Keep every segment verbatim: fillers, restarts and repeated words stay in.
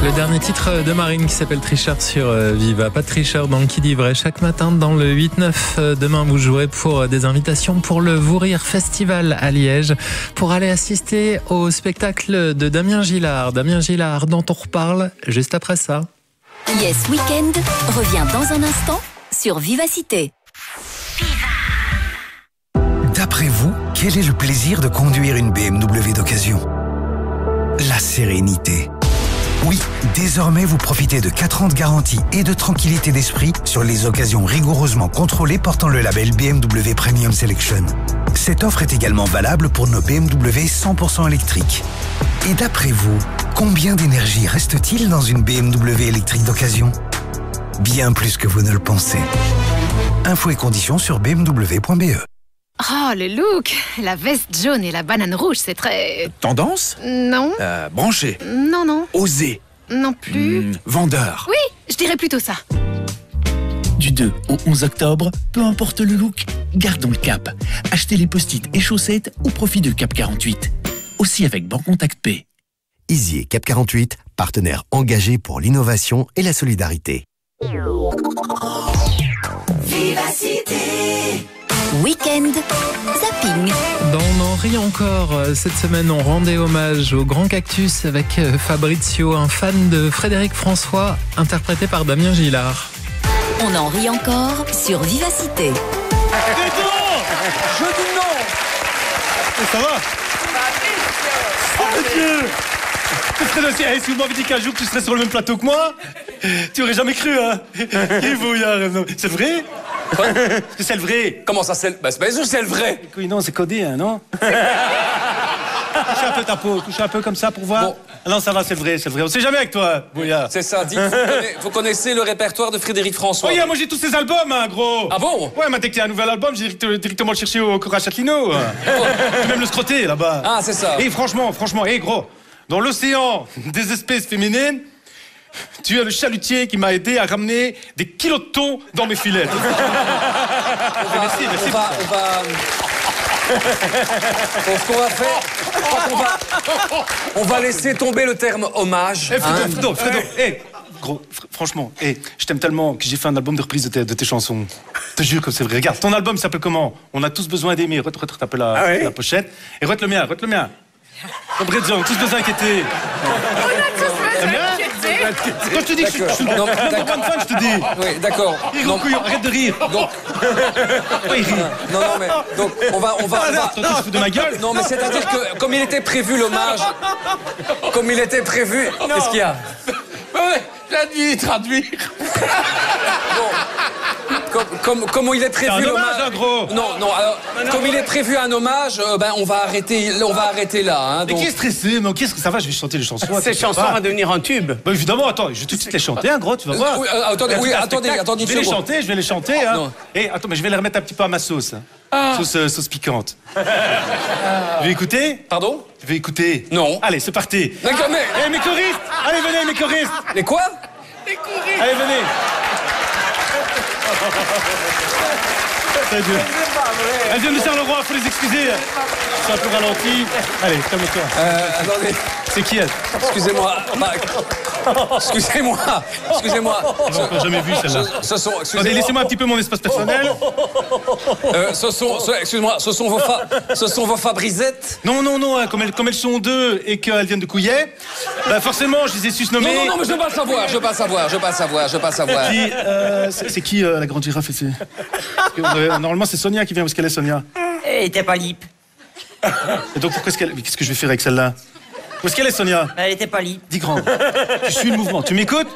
Le dernier titre de Marine qui s'appelle Tricheur sur Viva. Pas de tricheur dans le qui dit vrai. Chaque matin dans le huit neuf, demain vous jouerez pour des invitations pour le Vous Rire Festival à Liège pour aller assister au spectacle de Damien Gillard. Damien Gillard dont on reparle juste après ça. Yes Weekend revient dans un instant sur Vivacité. D'après vous, quel est le plaisir de conduire une B M W d'occasion ? La sérénité. Oui, désormais vous profitez de quatre ans de garantie et de tranquillité d'esprit sur les occasions rigoureusement contrôlées portant le label B M W Premium Selection. Cette offre est également valable pour nos B M W cent pour cent électriques. Et d'après vous, combien d'énergie reste-t-il dans une B M W électrique d'occasion ? Bien plus que vous ne le pensez. Infos et conditions sur b m w point b e. Oh, le look! La veste jaune et la banane rouge, c'est très... Tendance ? Non. Euh, branché ? Non, non. Osé ? Non plus. Mmh, vendeur ? Oui, je dirais plutôt ça. Du deux au onze octobre, peu importe le look, gardons le cap. Achetez les post-it et chaussettes au profit de Cap quarante-huit. Aussi avec Bancontact P. Easy et Cap quarante-huit, partenaires engagés pour l'innovation et la solidarité. Vivacité. Week-end zapping. Dans On rit encore, cette semaine on rendait hommage au Grand Cactus avec Fabrizio, un fan de Frédéric François, interprété par Damien Gillard. On en rit encore sur Vivacité. Je dis non. Et ça va? Oh mon Dieu! Tu serais aussi... hey, si vous m'avez dit qu'un jour tu serais sur le même plateau que moi, tu aurais jamais cru, hein? Il est bouillard. C'est vrai? Quoi? Est-ce que c'est le vrai? Comment ça, c'est le... Bah, c'est pas sûr que c'est le vrai. Oui, non, c'est codé, hein, non? Touchez un peu ta peau, touchez un peu comme ça pour voir. Bon. Ah non, ça va, c'est le vrai, c'est le vrai. On sait jamais avec toi, bouillard. C'est ça, dites, vous, connaissez, vous connaissez le répertoire de Frédéric François? Oui, moi j'ai tous ses albums, hein, gros. Ah bon? Ouais, mais dès qu'il y a un nouvel album, j'ai directement le chercher au Cora Châtelineau. J'ai même le scroté, là-bas. Ah, c'est ça. Et franchement, franchement, et gros, dans l'océan des espèces féminines, tu es le chalutier qui m'a aidé à ramener des kilos de thon dans mes filets. On va, merci, merci. On va... On va... Donc, ce qu'on va faire, on va, on va laisser tomber le terme hommage. Eh, Fredo, hein. Fredo, Fredo, hey, gros, fr franchement, hey, je t'aime tellement que j'ai fait un album de reprise de tes, de tes chansons. Je te jure que c'est vrai. Regarde, ton album s'appelle comment? On a tous besoin d'aimer. Retrouve un peu la, ah oui? la pochette. Et rete le mien, rete le mien. Compris, on a tous besoin d'inquiéter. On a tous besoin d'inquiéter. Quand je te dis que je, je suis le number one fan, je te dis. Oui, d'accord. Non, arrête de rire. Donc. Oui, rire. Non, non, mais donc on va, on va. Ah, on va... tu te fous de ma gueule. Non, mais c'est-à-dire que comme il était prévu l'hommage, comme il était prévu, qu'est-ce qu'il y a? Ouais, j'ai dû traduire. Bon. Comme, comme, comme il est prévu l'hommage, gros. Non, non. Alors, non, non, comme ouais. il est prévu un hommage, euh, ben on va arrêter, on va arrêter là. Hein, donc... Mais qui est stressé? Mais qu'est-ce que ça va? Je vais chanter les chansons. Ces chansons vont devenir un tube. Bah évidemment, attends, je vais tout de suite les chanter, hein, gros, tu vas voir. Euh, oui, euh, attendez, oui, attendez, attendez. Je vais les chanter, je vais les chanter, hein. Non. Et attends, mais je vais les remettre un petit peu à ma sauce. Ah. Sauce, euh, sauce piquante. Ah. Tu veux écouter? Pardon? Tu veux écouter? Non. Allez, c'est parti. D'accord, mais. Eh, mes choristes! Allez, venez, mes choristes! Les quoi? Les choristes! Allez, venez! Elle vient de faire le roi, faut les excuser. C'est un peu ralenti. Allez, calme-toi. Euh, attendez. C'est qui elle? Excusez-moi. Bah, excusez-moi. Excusez-moi. J'ai encore jamais vu celle-là. Ce, ce sont. Attendez, laissez-moi un petit peu mon espace personnel. Euh, ce sont. Ce, excusez-moi. Ce sont vos fa, ce sont vos fabrisettes? Non, non, non. Hein, comme, elles, comme elles sont deux et qu'elles viennent de Couillet, bah forcément, je les ai susnommées. Non, non, non, mais je veux pas savoir. Je veux pas savoir. Je veux pas savoir. Je veux pas savoir. Qui, euh, c'est qui euh, la grande girafe ici? Normalement, c'est Sonia qui vient. Où est-ce qu'elle est, Sonia? Elle était pas libre. Et donc, pourquoi est-ce qu'elle... Qu'est-ce que je vais faire avec celle-là? Où est-ce qu'elle est, Sonia? Elle était pas libre. Dis grand. Tu suis le mouvement. Tu m'écoutes?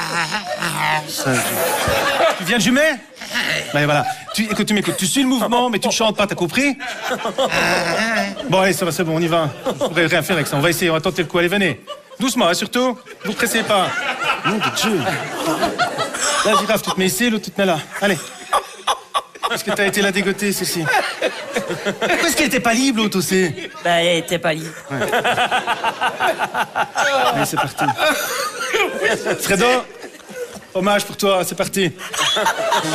Tu viens de Jumet? Ben voilà. Tu, écoute, tu m'écoutes. Tu suis le mouvement, mais tu ne chantes pas, t'as compris? Bon, allez, ça va, c'est bon, on y va. Je pourrais rien faire avec ça. On va essayer, on va tenter le coup. Allez, venez. Doucement, hein, surtout. Vous pressez pas. Nom de Dieu. La girafe, tu te mets ici, l'autre, tu te mets là. Allez. Est-ce que t'as été la dégoter, ceci? Pourquoi est-ce qu'elle était pas libre, l'autre aussi? Ben, elle était pas libre. Ouais. Allez, c'est parti. Fredo, hommage pour toi, c'est parti.